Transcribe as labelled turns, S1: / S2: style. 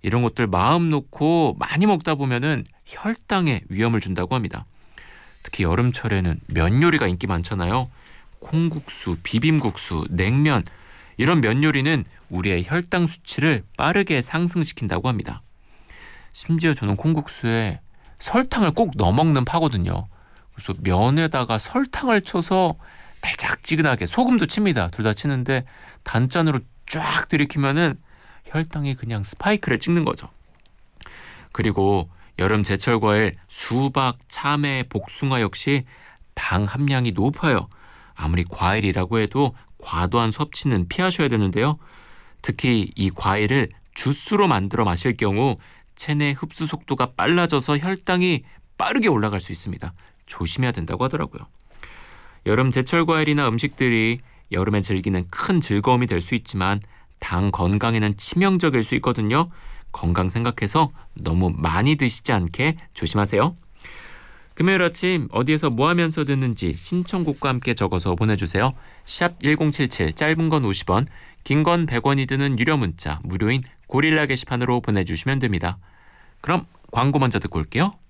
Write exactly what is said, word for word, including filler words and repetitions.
S1: 이런 것들 마음 놓고 많이 먹다 보면은 혈당에 위험을 준다고 합니다. 특히 여름철에는 면 요리가 인기 많잖아요. 콩국수, 비빔국수, 냉면 이런 면 요리는 우리의 혈당 수치를 빠르게 상승시킨다고 합니다. 심지어 저는 콩국수에 설탕을 꼭 넣어 먹는 파거든요. 그래서 면에다가 설탕을 쳐서 달짝지근하게 소금도 칩니다. 둘 다 치는데 단짠으로 쫙 들이키면은 혈당이 그냥 스파이크를 찍는 거죠. 그리고 여름 제철 과일 수박, 참외, 복숭아 역시 당 함량이 높아요. 아무리 과일이라고 해도 과도한 섭취는 피하셔야 되는데요. 특히 이 과일을 주스로 만들어 마실 경우 체내 흡수 속도가 빨라져서 혈당이 빠르게 올라갈 수 있습니다. 조심해야 된다고 하더라고요. 여름 제철 과일이나 음식들이 여름에 즐기는 큰 즐거움이 될 수 있지만 당 건강에는 치명적일 수 있거든요. 건강 생각해서 너무 많이 드시지 않게 조심하세요. 금요일 아침 어디에서 뭐 하면서 듣는지 신청곡과 함께 적어서 보내주세요. 샵 일공칠칠 짧은 건 오십 원, 긴 건 백 원이 드는 유료 문자 무료인 고릴라 게시판으로 보내주시면 됩니다. 그럼 광고 먼저 듣고 올게요.